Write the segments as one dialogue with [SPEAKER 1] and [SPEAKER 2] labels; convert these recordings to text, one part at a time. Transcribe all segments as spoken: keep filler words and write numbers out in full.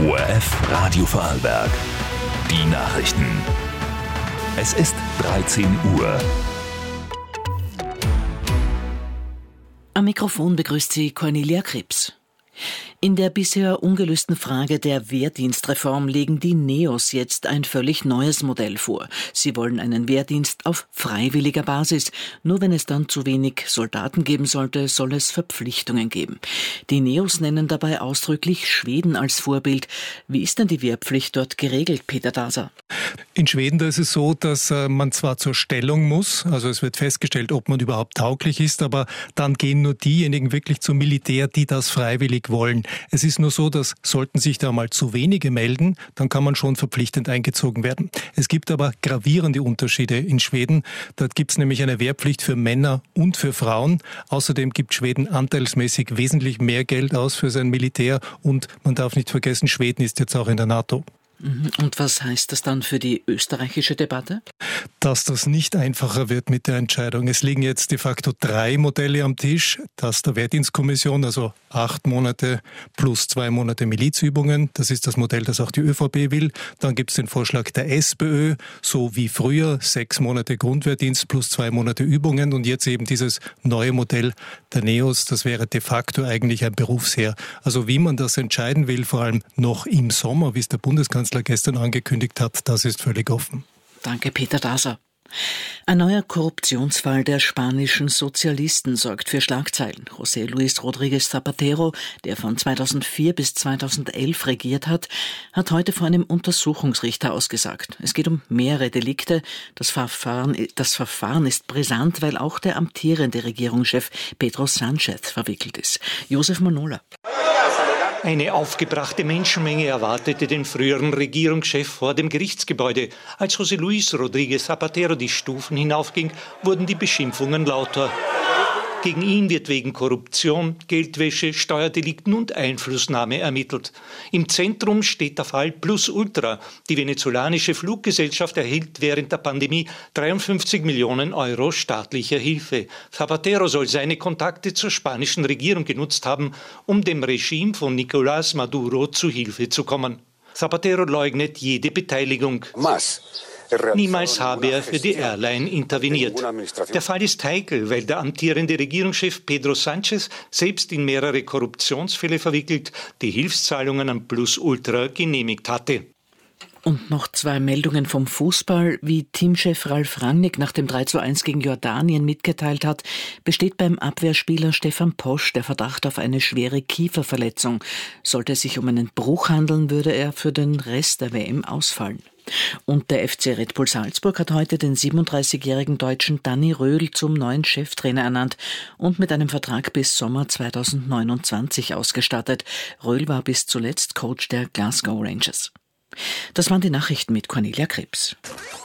[SPEAKER 1] O R F Radio Vorarlberg. Die Nachrichten. Es ist dreizehn Uhr.
[SPEAKER 2] Am Mikrofon begrüßt sie Cornelia Krebs. In der bisher ungelösten Frage der Wehrdienstreform legen die Neos jetzt ein völlig neues Modell vor. Sie wollen einen Wehrdienst auf freiwilliger Basis. Nur wenn es dann zu wenig Soldaten geben sollte, soll es Verpflichtungen geben. Die Neos nennen dabei ausdrücklich Schweden als Vorbild. Wie ist denn die Wehrpflicht dort geregelt, Peter Daser?
[SPEAKER 3] In Schweden da ist es so, dass äh, man zwar zur Stellung muss, also es wird festgestellt, ob man überhaupt tauglich ist, aber dann gehen nur diejenigen wirklich zum Militär, die das freiwillig wollen. Es ist nur so, dass sollten sich da mal zu wenige melden, dann kann man schon verpflichtend eingezogen werden. Es gibt aber gravierende Unterschiede in Schweden. Dort gibt es nämlich eine Wehrpflicht für Männer und für Frauen. Außerdem gibt Schweden anteilsmäßig wesentlich mehr Geld aus für sein Militär und man darf nicht vergessen, Schweden ist jetzt auch in der NATO.
[SPEAKER 2] Und was heißt das dann für die österreichische Debatte?
[SPEAKER 3] Dass das nicht einfacher wird mit der Entscheidung. Es liegen jetzt de facto drei Modelle am Tisch. Das der Wehrdienstkommission, also acht Monate plus zwei Monate Milizübungen. Das ist das Modell, das auch die ÖVP will. Dann gibt es den Vorschlag der SPÖ, so wie früher, sechs Monate Grundwehrdienst plus zwei Monate Übungen. Und jetzt eben dieses neue Modell der Neos, das wäre de facto eigentlich ein Berufsheer. Also wie man das entscheiden will, vor allem noch im Sommer, wie es der Bundeskanzler gestern angekündigt hat, das ist völlig offen.
[SPEAKER 2] Danke, Peter Daser. Ein neuer Korruptionsfall der spanischen Sozialisten sorgt für Schlagzeilen. José Luis Rodríguez Zapatero, der von zweitausendvier bis zweitausendelf regiert hat, hat heute vor einem Untersuchungsrichter ausgesagt. Es geht um mehrere Delikte. Das Verfahren, das Verfahren ist brisant, weil auch der amtierende Regierungschef Pedro Sánchez verwickelt ist. Josef Manola.
[SPEAKER 4] Eine aufgebrachte Menschenmenge erwartete den früheren Regierungschef vor dem Gerichtsgebäude. Als José Luis Rodríguez Zapatero die Stufen hinaufging, wurden die Beschimpfungen lauter. Gegen ihn wird wegen Korruption, Geldwäsche, Steuerdelikten und Einflussnahme ermittelt. Im Zentrum steht der Fall Plus Ultra. Die venezolanische Fluggesellschaft erhielt während der Pandemie dreiundfünfzig Millionen Euro staatlicher Hilfe. Zapatero soll seine Kontakte zur spanischen Regierung genutzt haben, um dem Regime von Nicolás Maduro zu Hilfe zu kommen. Zapatero leugnet jede Beteiligung. Niemals habe er für die Airline interveniert. Der Fall ist heikel, weil der amtierende Regierungschef Pedro Sánchez selbst in mehrere Korruptionsfälle verwickelt, die Hilfszahlungen an Plus Ultra genehmigt hatte.
[SPEAKER 2] Und noch zwei Meldungen vom Fußball. Wie Teamchef Ralf Rangnick nach dem drei zu eins gegen Jordanien mitgeteilt hat, besteht beim Abwehrspieler Stefan Posch der Verdacht auf eine schwere Kieferverletzung. Sollte es sich um einen Bruch handeln, würde er für den Rest der W M ausfallen. Und der F C Red Bull Salzburg hat heute den siebenunddreißigjährigen Deutschen Danny Röhl zum neuen Cheftrainer ernannt und mit einem Vertrag bis Sommer zweitausendneunundzwanzig ausgestattet. Röhl war bis zuletzt Coach der Glasgow Rangers. Das waren die Nachrichten mit Cornelia Krebs.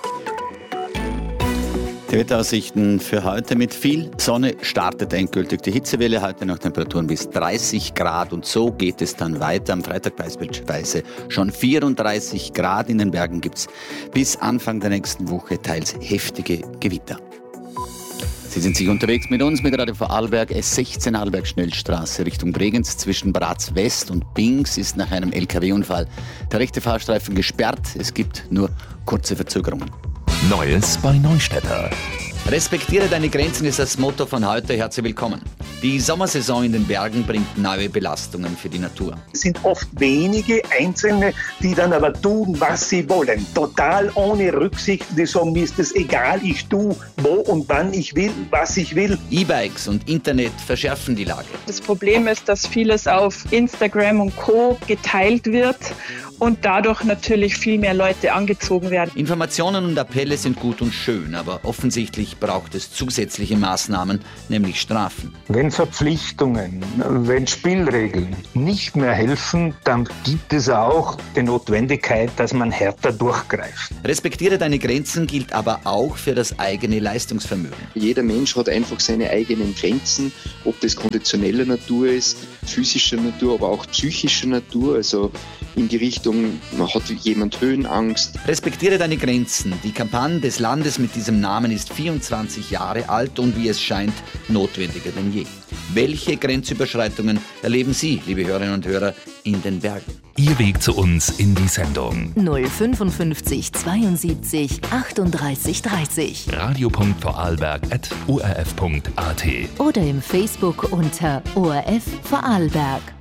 [SPEAKER 5] Die Wetteraussichten für heute: mit viel Sonne startet endgültig die Hitzewelle. Heute noch Temperaturen bis dreißig Grad und so geht es dann weiter. Am Freitag beispielsweise schon vierunddreißig Grad. In den Bergen gibt es bis Anfang der nächsten Woche teils heftige Gewitter. Sie sind sich unterwegs mit uns, mit Radio Vorarlberg. S sechzehn Arlberg-Schnellstraße Richtung Bregenz zwischen Bratz West und Bings ist nach einem L K W-Unfall der rechte Fahrstreifen gesperrt. Es gibt nur kurze Verzögerungen.
[SPEAKER 1] Neues bei Neustädter.
[SPEAKER 5] Respektiere deine Grenzen ist das Motto von heute. Herzlich willkommen. Die Sommersaison in den Bergen bringt neue Belastungen für die Natur.
[SPEAKER 6] Es sind oft wenige Einzelne, die dann aber tun, was sie wollen. Total ohne Rücksicht. Die sagen, mir ist es egal, ich tue, wo und wann ich will, was ich will.
[SPEAKER 5] E-Bikes und Internet verschärfen die Lage.
[SPEAKER 7] Das Problem ist, dass vieles auf Instagram und Co. geteilt wird und dadurch natürlich viel mehr Leute angezogen werden.
[SPEAKER 5] Informationen und Appelle sind gut und schön, aber offensichtlich braucht es zusätzliche Maßnahmen, nämlich Strafen.
[SPEAKER 6] Wenn Verpflichtungen, wenn Spielregeln nicht mehr helfen, dann gibt es auch die Notwendigkeit, dass man härter durchgreift.
[SPEAKER 5] Respektiere deine Grenzen gilt aber auch für das eigene Leistungsvermögen.
[SPEAKER 8] Jeder Mensch hat einfach seine eigenen Grenzen, ob das konditioneller Natur ist, physischer Natur, aber auch psychischer Natur, also in die Richtung, man hat jemand Höhenangst.
[SPEAKER 5] Respektiere deine Grenzen. Die Kampagne des Landes mit diesem Namen ist vierundzwanzig Jahre alt und wie es scheint, notwendiger denn je. Welche Grenzüberschreitungen erleben Sie, liebe Hörerinnen und Hörer, in den Bergen?
[SPEAKER 1] Ihr Weg zu uns in die Sendung.
[SPEAKER 9] null fünfundfünfzig zweiundsiebzig achtunddreißig dreißig.
[SPEAKER 1] radio punkt vorarlberg at o r f punkt a t
[SPEAKER 9] Oder im Facebook unter O R F Vorarlberg.